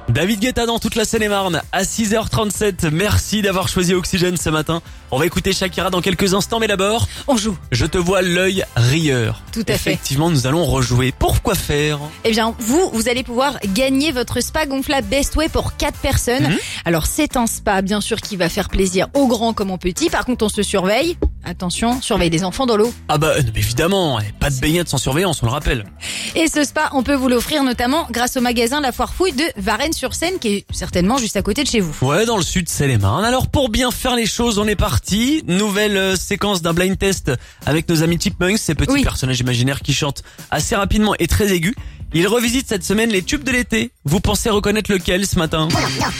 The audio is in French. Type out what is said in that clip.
David Guetta dans toute la Seine-et-Marne à 6h37. Merci d'avoir choisi Oxygène ce matin. On va écouter Shakira dans quelques instants, mais d'abord, On joue. je te vois l'œil rieur. Tout à fait. Effectivement, nous allons rejouer. Pourquoi faire? Eh bien, vous allez pouvoir gagner votre spa gonflable Best Way pour 4 personnes. Alors, c'est un spa, bien sûr, qui va faire plaisir aux grands comme aux petits. Par contre, on se surveille. Attention, surveille des enfants dans l'eau. Ah bah évidemment, pas de baignade sans surveillance, on le rappelle. Et ce spa, on peut vous l'offrir notamment grâce au magasin La Foire Fouille de Varennes-sur-Seine, qui est certainement juste à côté de chez vous. Ouais, dans le sud, Seine-et-Marne. Alors pour bien faire les choses, on est parti. Nouvelle séquence d'un blind test avec nos amis Chipmunks, ces petits personnages imaginaires qui chantent assez rapidement et très aigus. Ils revisitent cette semaine les tubes de l'été. Vous pensez reconnaître lequel ce matin?